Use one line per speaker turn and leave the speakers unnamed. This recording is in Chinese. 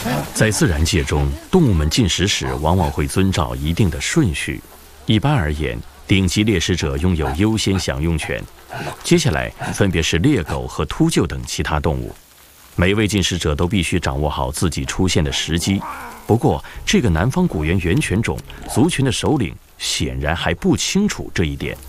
在自然界中，动物们进食时往往会遵照一定的顺序。一般而言，顶级猎食者拥有优先享用权，接下来分别是猎狗和秃鹫等其他动物。每位进食者都必须掌握好自己出现的时机。不过，这个南方古猿原犬种族群的首领显然还不清楚这一点。